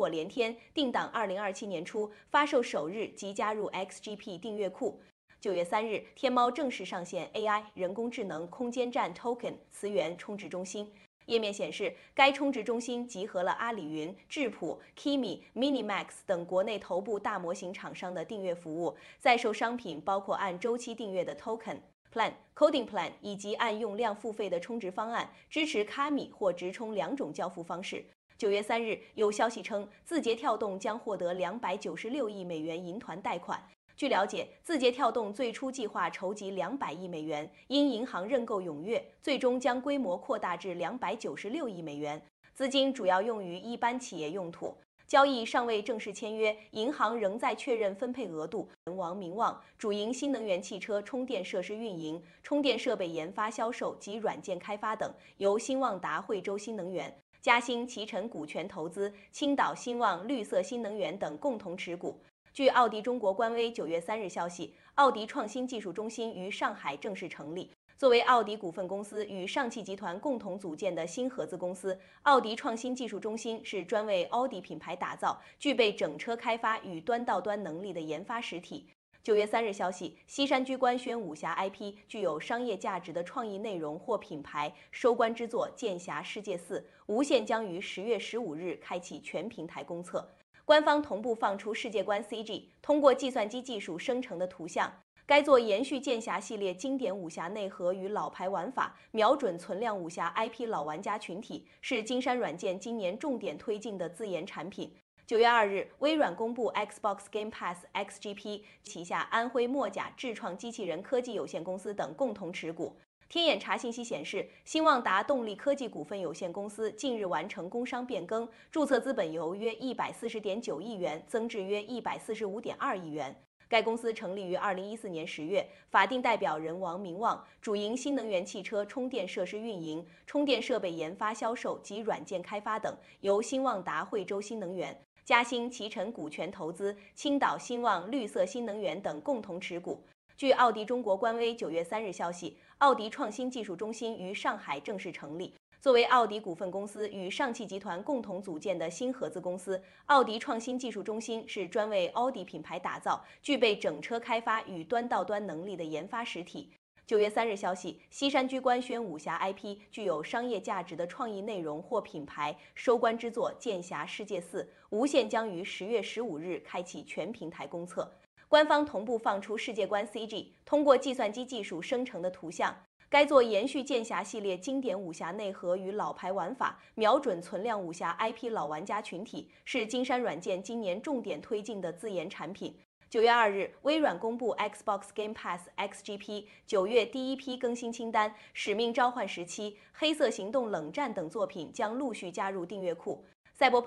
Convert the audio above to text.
火连天，定档2027年初发售首日即加入 XGP 订阅库。9月3日，天猫正式上线 AI 人工智能空间站 Token 磁源充值中心。页面显示，该充值中心集合了阿里云、智谱、Kimi、Minimax 等国内头部大模型厂商的订阅服务，在售商品包括按周期订阅的 Token、Plan、Coding Plan 以及按用量付费的充值方案，支持卡米或直充2种交付方式。9月3日，有消息称，字节跳动将获得296亿美元银团贷款。据了解，字节跳动最初计划筹集200亿美元，因银行认购踊跃，最终将规模扩大至296亿美元，资金主要用于一般企业用途。交易尚未正式签约，银行仍在确认分配额度。人王明望主营新能源汽车充电设施运营、充电设备研发销售及软件开发等，由新旺达惠州新能源、嘉兴奇尘股权投资、青岛新旺绿色新能源等共同持股。据奥迪中国官微9月3日消息，奥迪创新技术中心于上海正式成立。作为奥迪股份公司与上汽集团共同组建的新合资公司，奥迪创新技术中心是专为奥迪品牌打造、具备整车开发与端到端能力的研发实体。9月3日消息，西山居官宣武侠 IP 具有商业价值的创意内容或品牌收官之作《剑侠世界4》无限将于10月15日开启全平台公测。官方同步放出世界观 CG， 通过计算机技术生成的图像。该作延续剑侠系列经典武侠内核与老牌玩法，瞄准存量武侠 IP 老玩家群体，是金山软件今年重点推进的自研产品。9月2日，微软公布 Xbox Game Pass XGP 旗下安徽墨甲智创机器人科技有限公司等共同持股。天眼查信息显示，新旺达动力科技股份有限公司近日完成工商变更，注册资本由约140.9亿元增至约145.2亿元。该公司成立于2014年10月，法定代表人王明望，主营新能源汽车充电设施运营、充电设备研发销售及软件开发等，由新旺达惠州新能源、嘉兴奇尘股权投资、青岛新旺绿色新能源等共同持股。据奥迪中国官微9月3日消息，奥迪创新技术中心于上海正式成立。作为奥迪股份公司与上汽集团共同组建的新合资公司，奥迪创新技术中心是专为奥迪品牌打造、具备整车开发与端到端能力的研发实体。9月3日消息，西山居官宣武侠 IP 具有商业价值的创意内容或品牌收官之作《剑侠世界4》无限将于10月15日开启全平台公测。官方同步放出世界观 CG， 通过计算机技术生成的图像。该作延续剑侠系列经典武侠内核与老牌玩法，瞄准存量武侠 IP 老玩家群体，是金山软件今年重点推进的自研产品。9月2日，微软公布 Xbox Game Pass XGP 9月第一批更新清单，《使命召唤17》《黑色行动：冷战》等作品将陆续加入订阅库。赛博